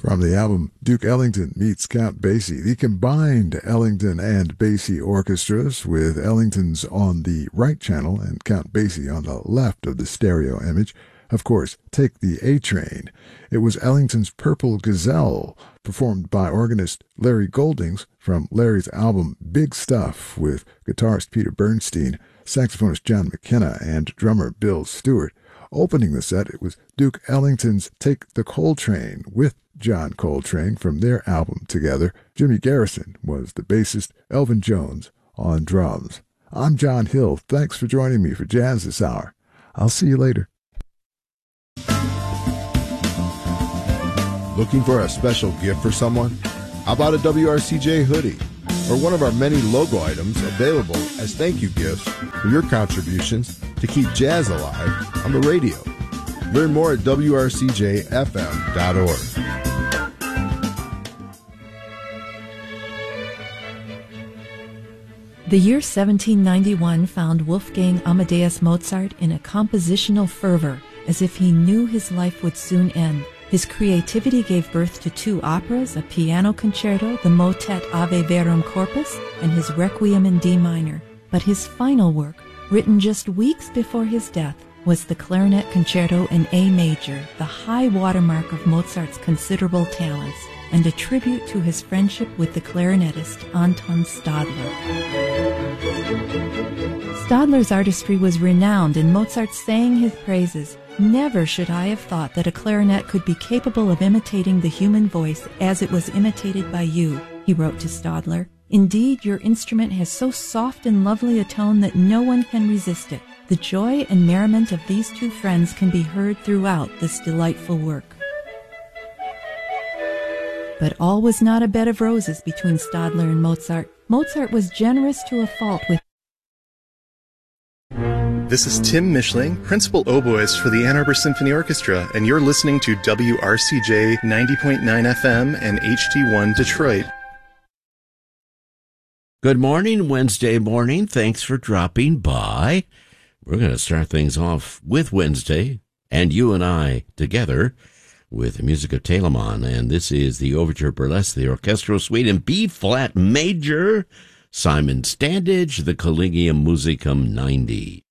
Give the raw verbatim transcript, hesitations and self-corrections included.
From the album Duke Ellington Meets Count Basie, the combined Ellington and Basie orchestras with Ellington's on the right channel and Count Basie on the left of the stereo image. Of course, Take the A-Train. It was Ellington's Purple Gazelle, performed by organist Larry Goldings from Larry's album Big Stuff with guitarist Peter Bernstein, saxophonist John McKenna, and drummer Bill Stewart. Opening the set, it was Duke Ellington's Take the Coltrane with John Coltrane from their album together. Jimmy Garrison was the bassist, Elvin Jones on drums. I'm John Hill. Thanks for joining me for Jazz this hour. I'll see you later. Looking for a special gift for someone? How about a W R C J hoodie? Or one of our many logo items available as thank you gifts for your contributions to keep jazz alive on the radio. Learn more at W R C J F M dot org. The year seventeen ninety-one found Wolfgang Amadeus Mozart in a compositional fervor, as if he knew his life would soon end. His creativity gave birth to two operas, a piano concerto, the motet Ave Verum Corpus, and his Requiem in D minor. But his final work, written just weeks before his death, was the Clarinet Concerto in A major, the high watermark of Mozart's considerable talents, and a tribute to his friendship with the clarinetist Anton Stadler. Stadler's artistry was renowned, and Mozart sang his praises. Never should I have thought that a clarinet could be capable of imitating the human voice as it was imitated by you, he wrote to Stadler. Indeed, your instrument has so soft and lovely a tone that no one can resist it. The joy and merriment of these two friends can be heard throughout this delightful work. But all was not a bed of roses between Stadler and Mozart. Mozart was generous to a fault with This is Tim Mischling, Principal Oboist for the Ann Arbor Symphony Orchestra, and you're listening to W R C J ninety point nine F M and H T one Detroit. Good morning, Wednesday morning. Thanks for dropping by. We're going to start things off with Wednesday, and you and I together, with the music of Telemann, and this is the Overture Burlesque, the Orchestral Suite in B-flat major, Simon Standage, the Collegium Musicum ninety.